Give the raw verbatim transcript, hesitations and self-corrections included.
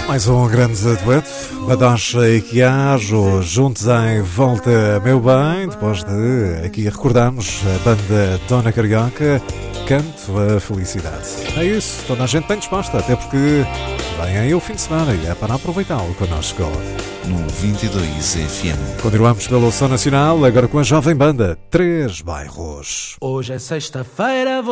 Mais um grande dueto, Badocha e Quiajo, juntos em Volta Meu Bem, depois de aqui recordarmos a banda Dona Carioca, Canto a Felicidade. É isso, toda a gente bem disposta, até porque vem aí o fim de semana e é para aproveitá-lo connosco. No vinte e dois F M. Continuamos pelo Som Nacional, agora com a jovem banda Três Bairros. Hoje é sexta-feira.